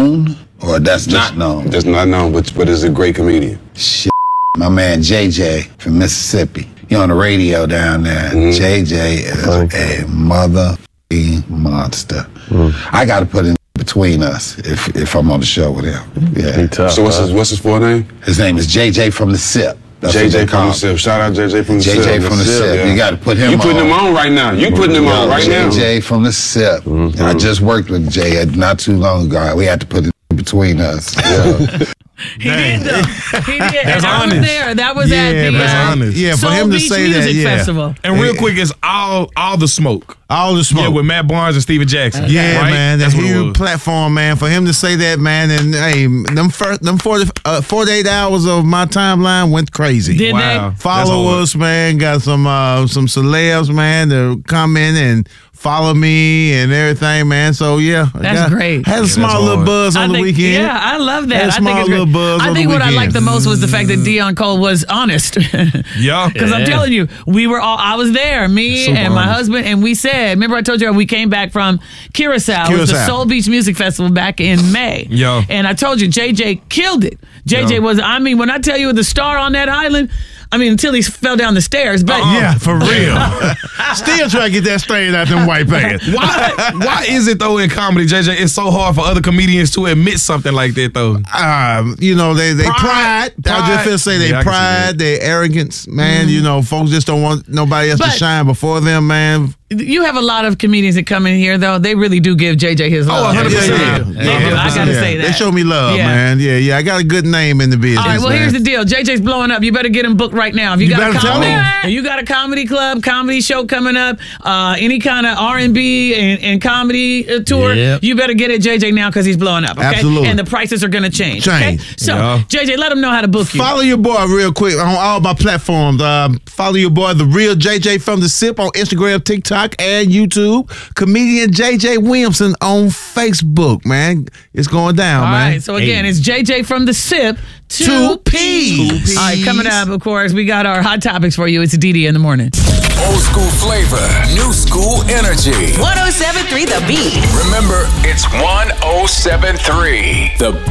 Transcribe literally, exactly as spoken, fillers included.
known, or that's just not, known? That's not known, but but is a great comedian. Shit, my man J J from Mississippi. He on the radio down there. Mm-hmm. J J is a motherfucking monster. Mm. I got to put in between us if if I'm on the show with him. Yeah. Tough, so what's his what's his full name? His name is J J from the S I P. That's J J from the S I P. Shout out J J from the S I P. J J from the S I P. Yeah. You got to put him on. You putting him on right now. You putting him Yo, on right J J now. J J from the S I P. Mm-hmm. I just worked with Jay not too long ago. We had to put it in between us. Yeah. He did though. He did. That's and I honest. was there. That was yeah, at the that's uh, honest. Yeah, for Soul him to Beach say Music that, yeah. Festival. And real quick, it's all all the smoke. All the smoke. Yeah, with Matt Barnes and Steven Jackson. Yeah, right? man, that That's what it huge was. platform, man. For him to say that, man, and hey, them first, them forty, uh, forty-eight hours of my timeline went crazy. Did Wow. they? Follow us, man. Got some uh, some celebs, man, to come in and follow me and everything, man. So yeah, I That's got, great. Had a Yeah, small that's little hard. buzz on I the think, weekend. Yeah, I love that. Had a I small think it's little great. buzz I on think the what I weekend. liked the most was the fact that Dion Cole was honest. Because Yeah. I'm telling you, we were all, I was there, me Super and my honest. husband, and we said, remember I told you we came back from Curacao. It was the Curacao. Soul Beach Music Festival back in May. Yeah. And I told you, J J killed it. J J Yeah. was, I mean, when I tell you the star on that island, I mean, until he fell down the stairs. But Yeah, for real. Still trying to get that straight out them white pants. Why why is it though in comedy, J J, it's so hard for other comedians to admit something like that though? Um, you know, they they pride. Pride. I just feel say they Yeah, I can see pride, that. their arrogance, man. You know, folks just don't want nobody else But- to shine before them, man. you have a lot of comedians that come in here, though. They really do give J J his love. one hundred percent. Yeah, They do. yeah. They do. I got to Yeah. say that. They show me love, Yeah. man. Yeah, yeah. I got a good name in the business. All right, well, man. here's the deal. J J's blowing up. You better get him booked right now. If you, You got a better tell comedy, him. if you got a comedy club, comedy show coming up, uh, any kind of R and B and, and comedy uh, tour, Yep. you better get at J J now because he's blowing up. Okay? Absolutely. And the prices are going to change. Change. Okay? So, Yeah. J J, let him know how to book you. Follow your boy real quick on all my platforms. Uh, follow your boy, The Real J J from the S I P on Instagram, TikTok, and YouTube. Comedian J J Williamson on Facebook, man. It's going down, All man. right, so again, it's J J from the S I P. Two, Two P's. P's. All right, coming up, of course, we got our hot topics for you. It's D D in the morning. Old school flavor, new school energy. one oh seven point three The Beat. Remember, it's one oh seven point three The